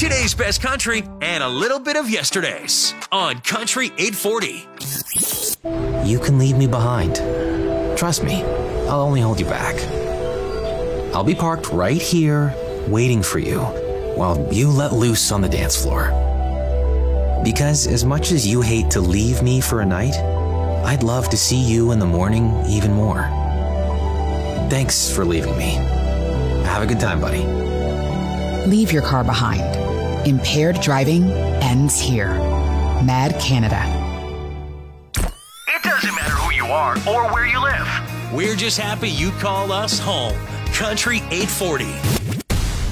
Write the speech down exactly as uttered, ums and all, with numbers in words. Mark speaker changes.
Speaker 1: Today's best country and a little bit of yesterday's on Country eight forty.
Speaker 2: You can leave me behind. Trust me, I'll only hold you back. I'll be parked right here, waiting for you, while you let loose on the dance floor. Because as much as you hate to leave me for a night, I'd love to see you in the morning even more. Thanks for leaving me. Have a good time, buddy.
Speaker 3: Leave your car behind. Impaired driving ends here. Mad Canada.
Speaker 4: It doesn't matter who you are or where you live.
Speaker 1: We're just happy you called us home. Country eight forty.